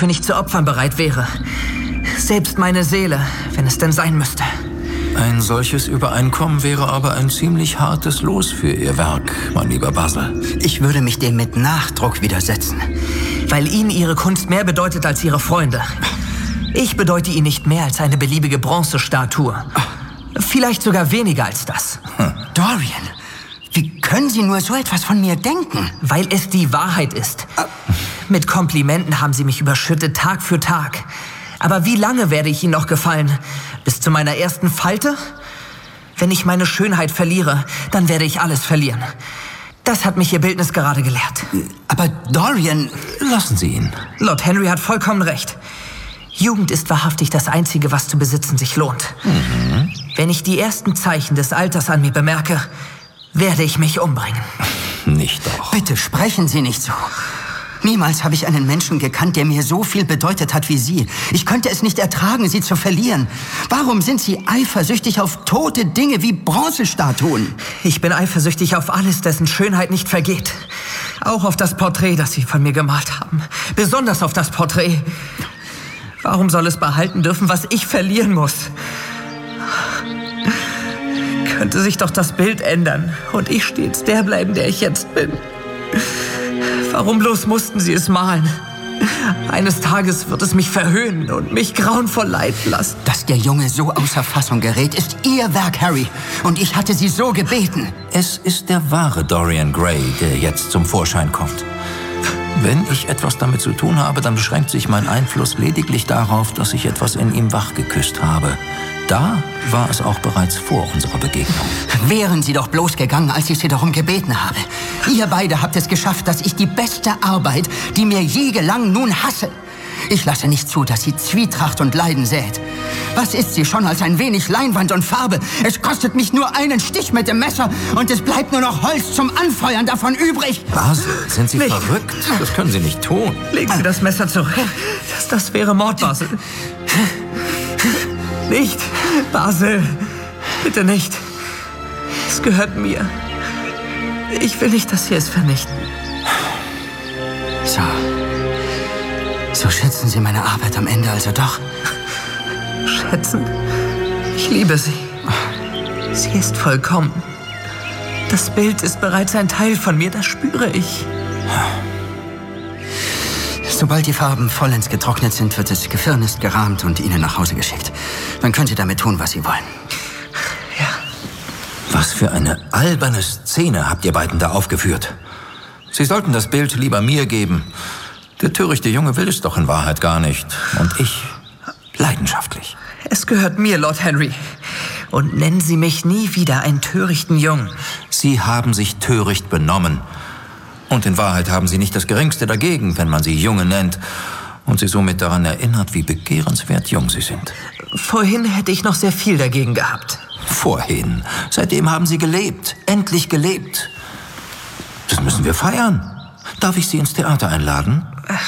dafür nicht zu opfern bereit wäre. Selbst meine Seele, wenn es denn sein müsste. Ein solches Übereinkommen wäre aber ein ziemlich hartes Los für Ihr Werk, mein lieber Basil. Ich würde mich dem mit Nachdruck widersetzen. Weil Ihnen Ihre Kunst mehr bedeutet als Ihre Freunde. Ich bedeute Ihnen nicht mehr als eine beliebige Bronzestatue. Vielleicht sogar weniger als das. Dorian, wie können Sie nur so etwas von mir denken? Weil es die Wahrheit ist. Mit Komplimenten haben Sie mich überschüttet, Tag für Tag. Aber wie lange werde ich Ihnen noch gefallen? Bis zu meiner ersten Falte? Wenn ich meine Schönheit verliere, dann werde ich alles verlieren. Das hat mich Ihr Bildnis gerade gelehrt. Aber Dorian... Lassen Sie ihn. Lord Henry hat vollkommen recht. Jugend ist wahrhaftig das Einzige, was zu besitzen sich lohnt. Wenn ich die ersten Zeichen des Alters an mir bemerke, werde ich mich umbringen. Nicht doch. Bitte sprechen Sie nicht so. Niemals habe ich einen Menschen gekannt, der mir so viel bedeutet hat wie Sie. Ich könnte es nicht ertragen, Sie zu verlieren. Warum sind Sie eifersüchtig auf tote Dinge wie Bronzestatuen? Ich bin eifersüchtig auf alles, dessen Schönheit nicht vergeht. Auch auf das Porträt, das Sie von mir gemalt haben. Besonders auf das Porträt. Warum soll es behalten dürfen, was ich verlieren muss? Könnte sich doch das Bild ändern und ich stets der bleiben, der ich jetzt bin. Warum bloß mussten Sie es malen? Eines Tages wird es mich verhöhnen und mich grauenvoll leiden lassen. Dass der Junge so außer Fassung gerät, ist Ihr Werk, Harry. Und ich hatte Sie so gebeten. Es ist der wahre Dorian Gray, der jetzt zum Vorschein kommt. Wenn ich etwas damit zu tun habe, dann beschränkt sich mein Einfluss lediglich darauf, dass ich etwas in ihm wachgeküsst habe. Da war es auch bereits vor unserer Begegnung. Wären Sie doch bloß gegangen, als ich Sie darum gebeten habe. Ihr beide habt es geschafft, dass ich die beste Arbeit, die mir je gelang, nun hasse. Ich lasse nicht zu, dass sie Zwietracht und Leiden sät. Was ist sie schon als ein wenig Leinwand und Farbe? Es kostet mich nur einen Stich mit dem Messer und es bleibt nur noch Holz zum Anfeuern davon übrig. Basil, sind Sie Nicht. verrückt? Das können Sie nicht tun. Legen Sie das Messer zurück. Das wäre Mord, Basil. Nicht, Basil. Bitte nicht. Es gehört mir. Ich will nicht, dass Sie es vernichten. So schätzen Sie meine Arbeit am Ende also doch? Schätzen? Ich liebe sie. Sie ist vollkommen. Das Bild ist bereits ein Teil von mir, das spüre ich. Sobald die Farben vollends getrocknet sind, wird es gefirnist, gerahmt und Ihnen nach Hause geschickt. Dann können Sie damit tun, was Sie wollen. Ja. Was für eine alberne Szene habt ihr beiden da aufgeführt. Sie sollten das Bild lieber mir geben. Der törichte Junge will es doch in Wahrheit gar nicht. Und ich leidenschaftlich. Es gehört mir, Lord Henry. Und nennen Sie mich nie wieder einen törichten Jungen. Sie haben sich töricht benommen. Und in Wahrheit haben Sie nicht das Geringste dagegen, wenn man Sie Junge nennt und Sie somit daran erinnert, wie begehrenswert jung Sie sind. Vorhin hätte ich noch sehr viel dagegen gehabt. Vorhin. Seitdem haben Sie gelebt. Endlich gelebt. Das müssen wir feiern. Darf ich Sie ins Theater einladen?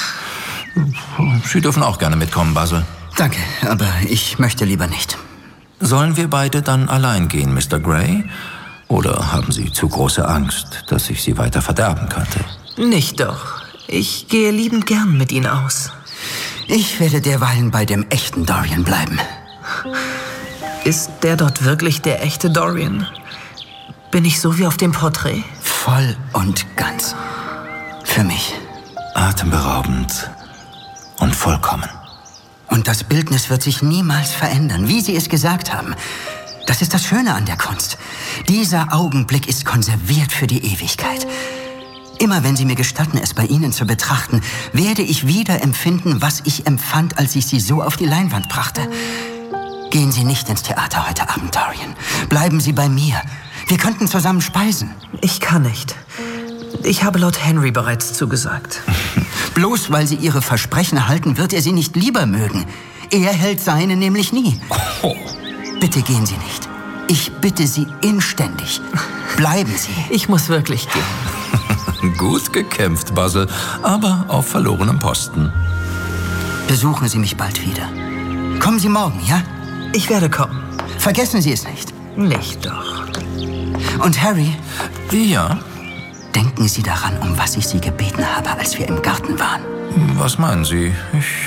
Sie dürfen auch gerne mitkommen, Basil. Danke, aber ich möchte lieber nicht. Sollen wir beide dann allein gehen, Mr. Gray? Oder haben Sie zu große Angst, dass ich Sie weiter verderben könnte? Nicht doch. Ich gehe liebend gern mit Ihnen aus. Ich werde derweilen bei dem echten Dorian bleiben. Ist der dort wirklich der echte Dorian? Bin ich so wie auf dem Porträt? Voll und ganz. Für mich. Atemberaubend und vollkommen. Und das Bildnis wird sich niemals verändern, wie Sie es gesagt haben. Das ist das Schöne an der Kunst. Dieser Augenblick ist konserviert für die Ewigkeit. Immer wenn Sie mir gestatten, es bei Ihnen zu betrachten, werde ich wieder empfinden, was ich empfand, als ich Sie so auf die Leinwand brachte. Gehen Sie nicht ins Theater heute Abend, Dorian. Bleiben Sie bei mir. Wir könnten zusammen speisen. Ich kann nicht. Ich habe Lord Henry bereits zugesagt. Bloß weil Sie Ihre Versprechen halten, wird er Sie nicht lieber mögen. Er hält seine nämlich nie. Oh. Bitte gehen Sie nicht. Ich bitte Sie inständig. Bleiben Sie. Ich muss wirklich gehen. Gut gekämpft, Basil, aber auf verlorenem Posten. Besuchen Sie mich bald wieder. Kommen Sie morgen, ja? Ich werde kommen. Vergessen Sie es nicht. Nicht doch. Und Harry, Ja? denken Sie daran, um was ich Sie gebeten habe, als wir im Garten waren. Was meinen Sie? Ich